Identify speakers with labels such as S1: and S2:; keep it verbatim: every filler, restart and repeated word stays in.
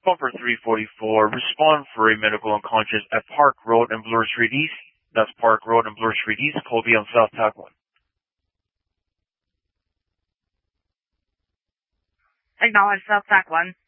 S1: Bumper three forty-four, respond for a medical unconscious at Park Road and Bloor Street East. That's Park Road and Bloor Street East, Colby on South Tack one.
S2: Acknowledge South Tack one.